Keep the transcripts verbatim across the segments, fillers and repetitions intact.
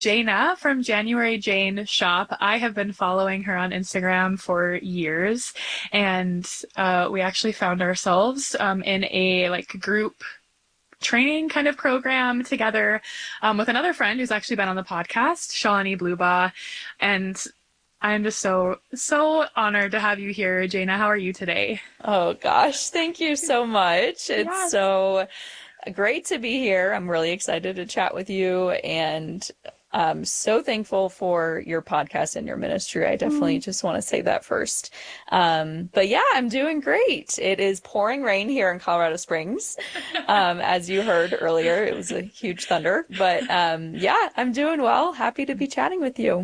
Jaina from January Jane Shop. I have been following her on Instagram for years, and uh, we actually found ourselves um, in a like group training kind of program together um, with another friend who's actually been on the podcast, Shalini Bluba, and I'm just so so honored to have you here, Jaina. How are you today? Oh gosh, thank you so much. It's Yes. so great to be here. I'm really excited to chat with you and I'm so thankful for your podcast and your ministry. I definitely Mm. just want to say that first. Um, but yeah, I'm doing great. It is pouring rain here in Colorado Springs. Um, as you heard earlier, it was a huge thunder, but um, yeah, I'm doing well. Happy to be chatting with you.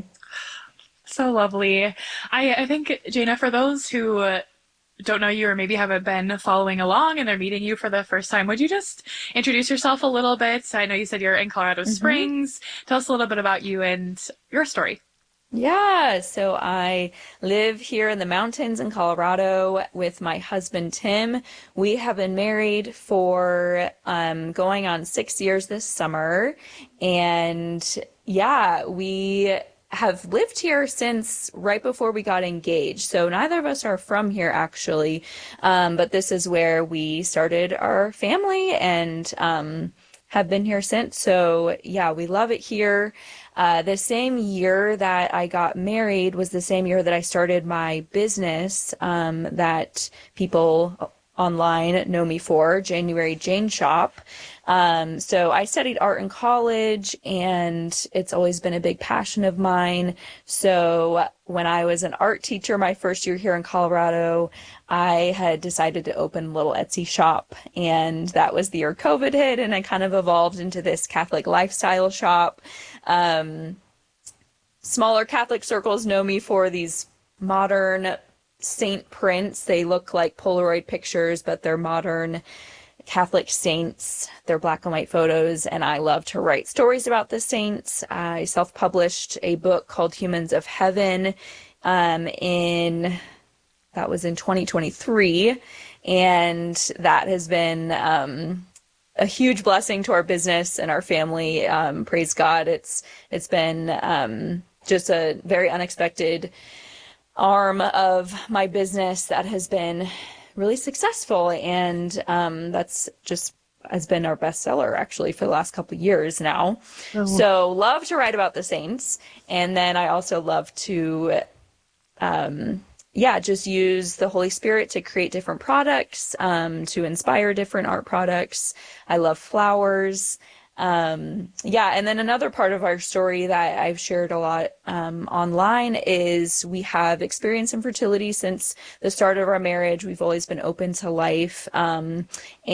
So lovely. I, I think, Jaina, for those who uh, don't know you or maybe haven't been following along and they're meeting you for the first time, would you just introduce yourself a little bit? I know you said you're in Colorado hmm Springs. Tell us a little bit about you and your story. Yeah, so I live here in the mountains in Colorado with my husband Tim. We have been married for um, going on six years this summer. And yeah, we have lived here since right before we got engaged. So neither of us are from here actually. Um, but this is where we started our family and um, have been here since. So yeah, we love it here. Uh, the same year that I got married was the same year that I started my business um, that people online know me for, January Jane Shop. Um, so I studied art in college, and it's always been a big passion of mine. So when I was an art teacher my first year here in Colorado, I had decided to open a little Etsy shop, and that was the year COVID hit, and I kind of evolved into this Catholic lifestyle shop. Um, Smaller Catholic circles know me for these modern saint prints. They look like Polaroid pictures, but they're modern Catholic saints. They're black and white photos, and I love to write stories about the saints. I self-published a book called Humans of Heaven um, in that was in twenty twenty-three, and that has been um, a huge blessing to our business and our family. Um, praise God. It's it's been um, just a very unexpected arm of my business that has been really successful, and um, that's just has been our bestseller actually for the last couple of years now. Oh. So love to write about the saints, and then I also love to um, yeah, just use the Holy Spirit to create different products, um, to inspire different art products. I love flowers. Um, yeah, and then another part of our story that I've shared a lot um, online is we have experienced infertility since the start of our marriage. We've always been open to life, um,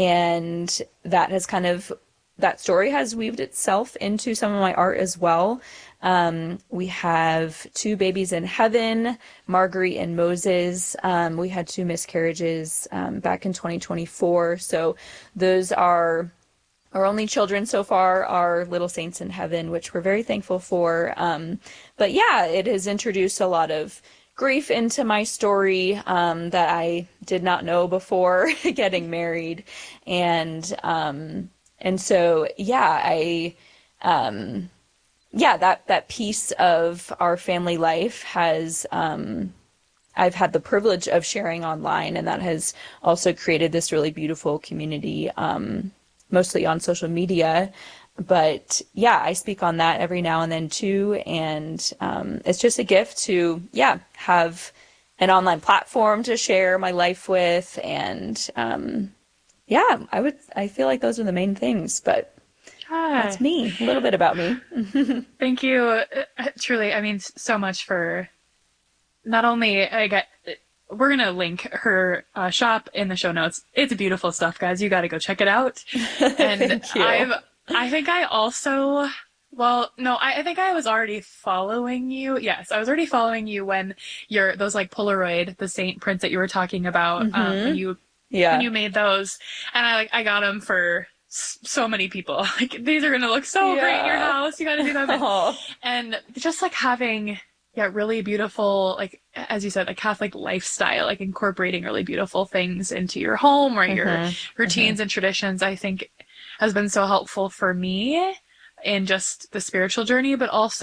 and that has kind of that story has weaved itself into some of my art as well. Um, we have two babies in heaven, Marguerite and Moses. Um, we had two miscarriages um, back in twenty twenty-four. So those are our only children so far, are little saints in heaven, which we're very thankful for. Um, but yeah, it has introduced a lot of grief into my story um, that I did not know before getting married. And um, and so, yeah, I... Um, yeah, that, that piece of our family life has, um, I've had the privilege of sharing online, and that has also created this really beautiful community, um, mostly on social media. But yeah, I speak on that every now and then too. And, um, it's just a gift to, yeah, have an online platform to share my life with. And, um, yeah, I would, I feel like those are the main things, but Hi. that's me, a little bit about me. Thank you. Uh, Truly, I mean, so much for not only I got. We're gonna link her uh, shop in the show notes. It's beautiful stuff, guys. You got to go check it out. And Thank you. I've, I think I also, well, no, I, I think I was already following you. Yes, I was already following you when your those like Polaroid, the Saint prints that you were talking about, um, when hmm you when Yeah. you made those, and I like I got them for s- so many people. Like these are gonna look so great in your Yeah. house. You got to do them, and Oh. and just like having yeah really beautiful, like as you said, like Catholic lifestyle, like incorporating really beautiful things into your home or your hmm hmm routines and traditions, I think has been so helpful for me. in just the spiritual journey, but also